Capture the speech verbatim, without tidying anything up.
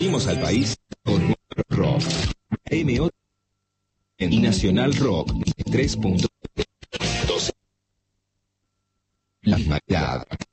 Seguimos al país con rock. M O en Nacional Rock tres punto dos. La Navidad.